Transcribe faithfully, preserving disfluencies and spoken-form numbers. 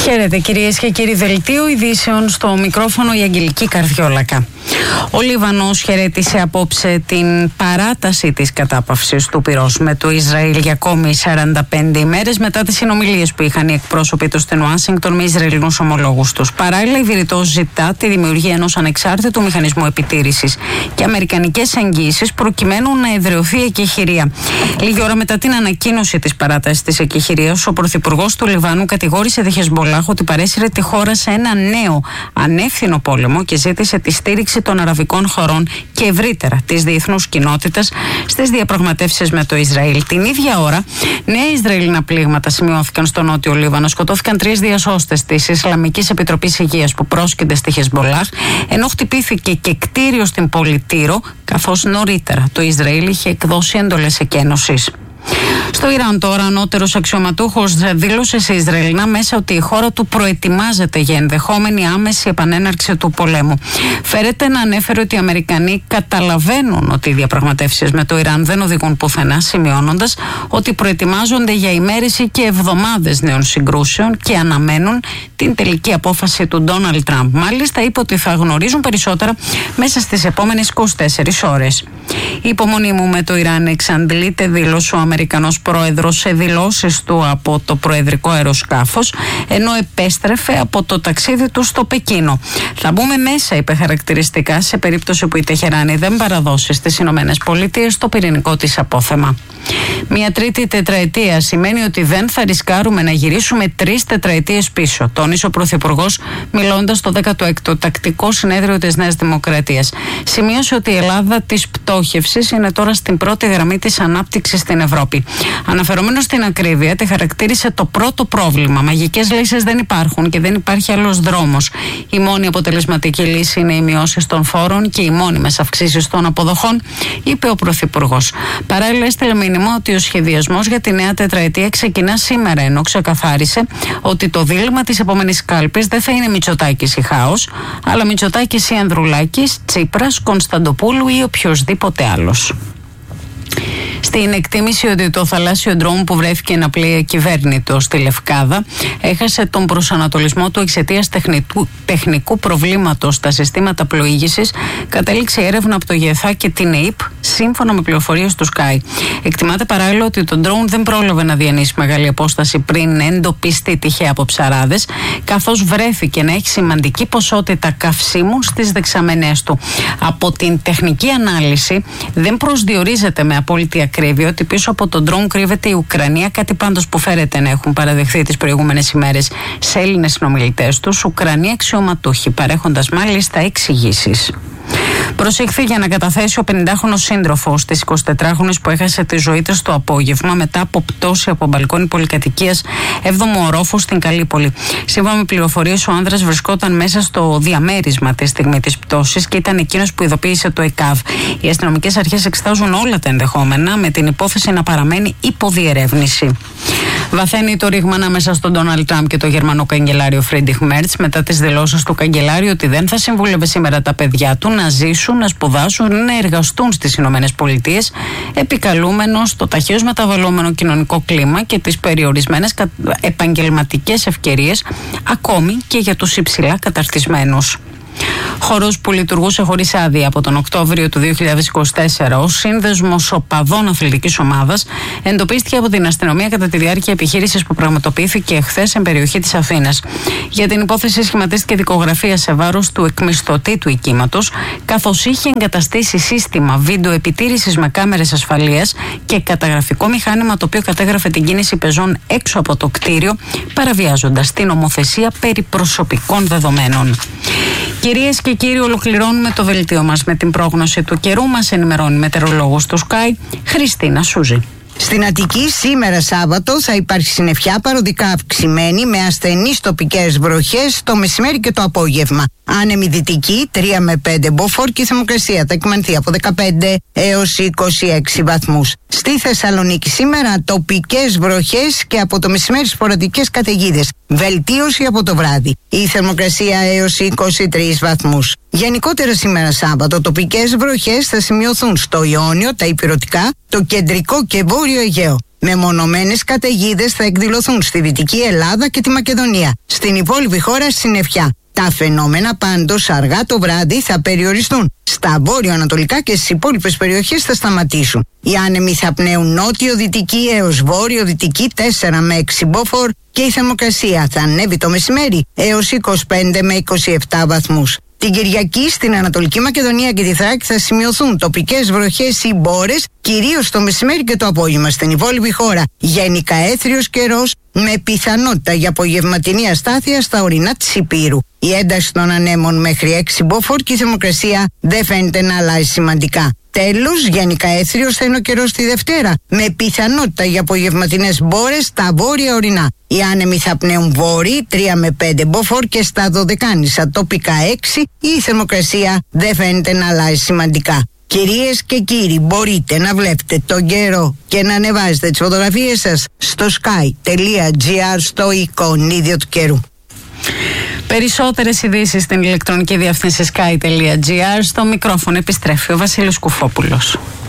Χαίρετε κυρίες και κύριοι, δελτίο ειδήσεων, στο μικρόφωνο η Αγγελική Καρδιόλακα. Ο Λίβανος χαιρέτησε απόψε την παράταση της κατάπαυσης του πυρός με το Ισραήλ για ακόμη σαράντα πέντε ημέρες μετά τις συνομιλίες που είχαν οι εκπρόσωποι του στην Ουάσιγκτον με Ισραηλινούς ομολόγους τους. Παράλληλα, η Βηρητός ζητά τη δημιουργία ενός ανεξάρτητου μηχανισμού επιτήρησης και αμερικανικές εγγύησεις προκειμένου να εδραιωθεί η εκεχηρία. Λίγη ώρα μετά την ανακοίνωση της παράτασης της εκεχηρίας, ο πρωθυπουργός του Λιβάνου κατηγόρησε τη Χεσμολάχ ότι παρέσυρε τη χώρα σε ένα νέο ανεύθυνο πόλεμο και ζήτησε τη στήριξη των αραβικών χωρών και ευρύτερα της διεθνούς κοινότητας στις διαπραγματεύσεις με το Ισραήλ. Την ίδια ώρα, νέα Ισραηλινά πλήγματα σημειώθηκαν στο νότιο Λίβανο. Σκοτώθηκαν τρεις διασώστες της Ισλαμικής Επιτροπής Υγείας που πρόσκυνται στη Χεσμολάχ, ενώ χτυπήθηκε και κτίριο στην πόλη Τύρο, καθώς νωρίτερα το Ισραήλ είχε εκδώσει εντολές εκένωσης. Στο Ιράν τώρα, ανώτερος αξιωματούχος δήλωσε σε Ισραηλινά μέσα ότι η χώρα του προετοιμάζεται για ενδεχόμενη άμεση επανέναρξη του πολέμου. Φέρεται να ανέφερε ότι οι Αμερικανοί καταλαβαίνουν ότι οι διαπραγματεύσεις με το Ιράν δεν οδηγούν πουθενά, σημειώνοντας ότι προετοιμάζονται για ημέρες και εβδομάδες νέων συγκρούσεων και αναμένουν την τελική απόφαση του Ντόναλντ Τραμπ. Μάλιστα, είπε ότι θα γνωρίζουν περισσότερα μέσα στις επόμενες είκοσι τέσσερις ώρες. Η υπομονή μου με το Ιράν εξαντλείται, δήλωσε ο Αμερικανός πρόεδρος σε δηλώσεις του από το προεδρικό αεροσκάφος, ενώ επέστρεφε από το ταξίδι του στο Πεκίνο. Θα μπούμε μέσα, είπε χαρακτηριστικά, σε περίπτωση που η Τεχεράνη δεν παραδώσει στις Ηνωμένες Πολιτείες το πυρηνικό της απόθεμα. Μια τρίτη τετραετία σημαίνει ότι δεν θα ρισκάρουμε να γυρίσουμε τρεις τετραετίες πίσω, τόνισε ο Πρωθυπουργός μιλώντας στο δέκατο έκτο τακτικό συνέδριο της Νέας Δημοκρατίας. Σημείωσε ότι η Ελλάδα της πτώχευσης είναι τώρα στην πρώτη γραμμή της ανάπτυξης στην Ευρώπη. Αναφερόμενος στην ακρίβεια, τη χαρακτήρισε το πρώτο πρόβλημα. Μαγικές λύσεις δεν υπάρχουν και δεν υπάρχει άλλος δρόμος. Η μόνη αποτελεσματική λύση είναι οι μειώσεις των φόρων και οι μόνιμες αυξήσεις των αποδοχών, είπε ο Πρωθυπουργός. Παράλληλα, έστειλε μήνυμα ότι ο σχεδιασμός για τη νέα τετραετία ξεκινά σήμερα, ενώ ξεκαθάρισε ότι το δίλημμα της επόμενης κάλπης δεν θα είναι Μητσοτάκης ή Χάος, αλλά Μητσοτάκης ή Ανδρουλάκης, Τσίπρας, Κωνσταντοπούλου ή οποιοδήποτε άλλος. Στην εκτίμηση ότι το θαλάσσιο ντρόουν που βρέθηκε να πλέει ακυβέρνητο στη Λευκάδα έχασε τον προσανατολισμό του εξαιτίας τεχνικού, τεχνικού προβλήματος στα συστήματα πλοήγησης, κατέληξε έρευνα από το ΓΕΘΑ και την ΕΙΠ, σύμφωνα με πληροφορίες του Sky. Εκτιμάται παράλληλα ότι το ντρόουν δεν πρόλαβε να διανύσει μεγάλη απόσταση πριν εντοπιστεί τυχαία από ψαράδες, καθώς βρέθηκε να έχει σημαντική ποσότητα καυσίμου στις δεξαμενές του. Από την τεχνική ανάλυση δεν προσδιορίζεται με απόλυτη ακρίβεια ότι πίσω από τον ντρόουν κρύβεται η Ουκρανία, κάτι πάντως που φέρεται να έχουν παραδεχθεί τις προηγούμενες ημέρες σε Έλληνες συνομιλητές τους, Ουκρανοί αξιωματούχοι, παρέχοντας μάλιστα εξηγήσεις. Προσήχθη για να καταθέσει ο πενηντάχρονος σύντροφος της εικοσιτετράχρονης που έχασε τη ζωή της το απόγευμα μετά από πτώση από μπαλκόνι πολυκατοικίας έβδομου ορόφου στην Καλύπολη. Σύμφωνα με πληροφορίες, ο άνδρας βρισκόταν μέσα στο διαμέρισμα τη στιγμή της πτώσης και ήταν εκείνος που ειδοποίησε το ΕΚΑΒ. Οι αστυνομικές αρχές εξετάζουν όλα τα ενδεχόμενα, με την υπόθεση να παραμένει υποδιερεύνηση. Βαθαίνει το ρήγμα ανάμεσα στον Ντόναλντ Τραμπ και τον Γερμανό καγκελάριο Φρίντριχ Μέρτς μετά τις δηλώσεις του καγκελάριου ότι δεν θα συμβούλευε σήμερα τα παιδιά του να ζήσουν, να σπουδάσουν ή να εργαστούν στις Ηνωμένες Πολιτείες, επικαλούμενος το ταχαίως μεταβαλλόμενο κοινωνικό κλίμα και τις περιορισμένες επαγγελματικές ευκαιρίες, ακόμη και για τους υψηλά καταρτισμένους. Χορός που λειτουργούσε χωρίς άδεια από τον Οκτώβριο του δύο χιλιάδες είκοσι τέσσερα ως σύνδεσμος οπαδών αθλητικής ομάδας εντοπίστηκε από την αστυνομία κατά τη διάρκεια επιχείρησης που πραγματοποιήθηκε εχθές σε περιοχή της Αθήνας. Για την υπόθεση σχηματίστηκε δικογραφία σε βάρος του εκμισθωτή του οικήματος, καθώς είχε εγκαταστήσει σύστημα βίντεο επιτήρησης με κάμερες ασφαλείας και καταγραφικό μηχάνημα το οποίο κατέγραφε την κίνηση πεζών έξω από το κτίριο, παραβιάζοντας την νομοθεσία περί προσωπικών δεδομένων. Κυρίες και κύριοι, ολοκληρώνουμε το δελτίο μας με την πρόγνωση του καιρού. Μας ενημερώνει μετεωρολόγος του Sky, Χριστίνα Σούζη. Στην Αττική σήμερα Σάββατο θα υπάρχει συννεφιά παροδικά αυξημένη με ασθενείς τοπικές βροχές το μεσημέρι και το απόγευμα. Άνεμη δυτική τρία με πέντε μποφόρ και η θερμοκρασία θα εκμανθεί από δεκαπέντε έως είκοσι έξι βαθμούς. Στη Θεσσαλονίκη σήμερα τοπικές βροχές και από το μεσημέρι σποραδικές καταιγίδες. Βελτίωση από το βράδυ. Η θερμοκρασία έως είκοσι τρεις βαθμούς. Γενικότερα σήμερα Σάββατο τοπικές βροχές θα σημειωθούν στο Ιόνιο, τα Ηπειρωτικά, το κεντρικό και βόρειο Αιγαίο. Μεμονωμένες καταιγίδες θα εκδηλωθούν στη Δυτική Ελλάδα και τη Μακεδονία. Στην υπόλοιπη χώρα συννεφιά. Τα φαινόμενα πάντως αργά το βράδυ θα περιοριστούν. Στα βόρειο-ανατολικά και στις υπόλοιπες περιοχές θα σταματήσουν. Οι άνεμοι θα πνέουν νότιο-δυτική έως βόρειο-δυτική τέσσερα με έξι μποφόρ και η θερμοκρασία θα ανέβει το μεσημέρι έως είκοσι πέντε με είκοσι επτά βαθμούς. Την Κυριακή στην Ανατολική Μακεδονία και τη Θράκη θα σημειωθούν τοπικές βροχές ή μπόρες, κυρίως το μεσημέρι και το απόγευμα. Στην υπόλοιπη χώρα γενικά έθριος καιρός με πιθανότητα για απογευματινή αστάθεια στα ορεινά της Υπήρου. Η ένταση των ανέμων μέχρι έξι μποφόρ και η θερμοκρασία δεν φαίνεται να αλλάζει σημαντικά. Τέλος, γενικά έθριος θα είναι ο καιρός τη Δευτέρα, με πιθανότητα για απογευματινές μπόρες στα βόρεια ορεινά. Οι άνεμοι θα πνέουν βόρειοι τρία με πέντε μποφόρ και στα Δωδεκάνησα τοπικά έξι, η θερμοκρασία δεν φαίνεται να αλλάζει σημαντικά. Κυρίες και κύριοι, μπορείτε να βλέπετε τον καιρό και να ανεβάζετε τις φωτογραφίες σας στο sky τελεία gr στο εικονίδιο του καιρού. Περισσότερες ειδήσεις στην ηλεκτρονική διεύθυνση sky τελεία gr. Στο μικρόφωνο επιστρέφει ο Βασίλης Κουφόπουλος.